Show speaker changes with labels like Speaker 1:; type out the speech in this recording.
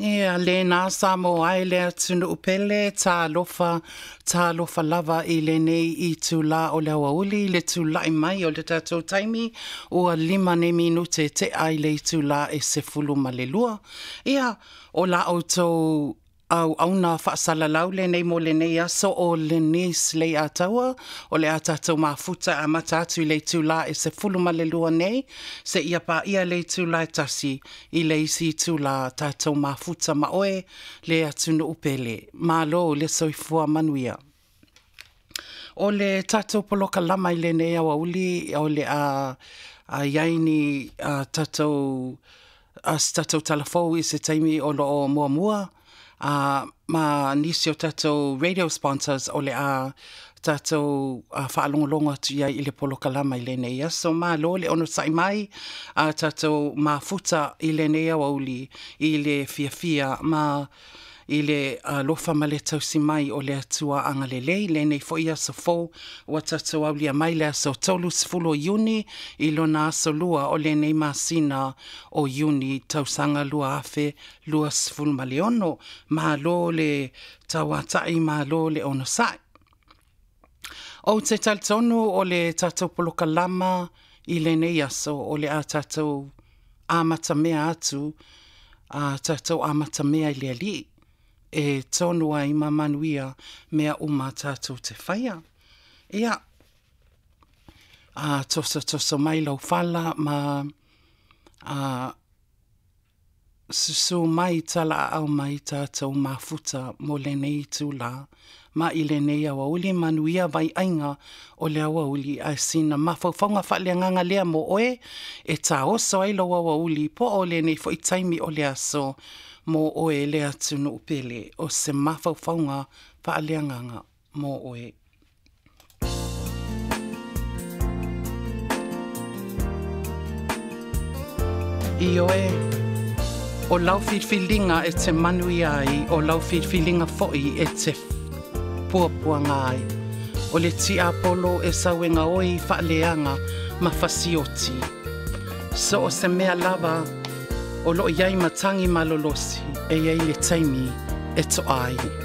Speaker 1: Ia, le nā sa mo ai lea tunu upele, tā lofa lava I le nei I tū la o le awauli, le tū lai mai o le tātou taimi, ua 5 minute te ai le tū la e se fulu ma le lua. Ia, o la o tau au na whaasala lau le nei mo le nei aso o le nis le ataua, o le atatou mafuta a matatu le tū la e se fulu ma le lua nei, se ia pa ia le tū la tasi I le isi tū la tātou mafuta ma oe le atunu upele, malo le soifua manuia. O le tātou poloka lama I le nei awa uli, o le a yaini tātou talafou I se taimi o lo o mua. Ma nisi o tātou radio sponsors o le tātou whaalongolonga tu iai I le poloka lama I le nei. So ma lo le ono sai mai tātou mafuta I le nei awa uli I le fia ma I le lofa ma le tausi mai o le atua anga le lei, le nei fo ia so fo wa tātou au lia mai le aso tolu sfulo Iuni I lona aso lua o le nei masina o Iuni tausanga lua afe lua sfulu ma le ono, ma lo le tawatai ma lo le ono sai. O te talitonu o le tātou poloka lama I le nei aso o le a tātou amata mea atu, tātou amata mea I le ali. E tonu ai mamanuia mea uma tātou te whaia. Ia, toso mai lau whala ma susu mai tala au mai tātou mafuta mo le nei tūla ma I le nei awa uli manuia vai ainga o le awa uli a sina mawhauwhaunga whaaleanganga lea mo oe e tā oso ai lau awa uli po o le nei fo I taimi o le aso mo oe le atunu upele o se mawhauwhaunga whaaleanganga mo oe. I oe, o lau whiwhilinga e te manui ai, o lau whiwhilinga foi e te puapuanga ai. O le ti apolo e sauenga oi whaaleanga ma whasioti. So o se mea lava, o lo iai matangi malolosi e iai le taimi e to ai.